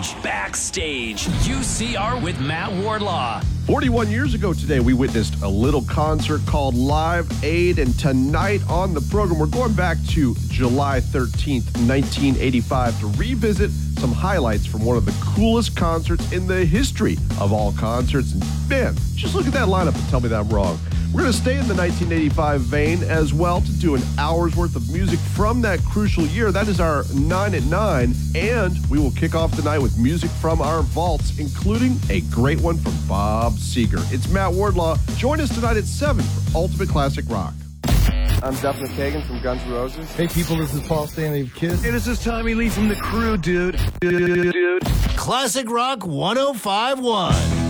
Backstage, UCR with Matt Wardlaw. 41 years ago today, we witnessed a little concert called Live Aid, and tonight on the program, we're going back to July 13th, 1985 to revisit some highlights from one of the coolest concerts in the history of all concerts. And man, just look at that lineup and tell me that I'm wrong. We're going to stay in the 1985 vein as well to do an hour's worth of music from that crucial year. That is our 9 at 9, and we will kick off the night with music from our vaults, including a great one from Bob Seger. It's Matt Wardlaw. Join us tonight at 7 for Ultimate Classic Rock. I'm Duff McKagan from Guns N' Roses. Hey people, this is Paul Stanley of Kiss. Hey, this is Tommy Lee from The Crew, dude. Classic Rock 105.1.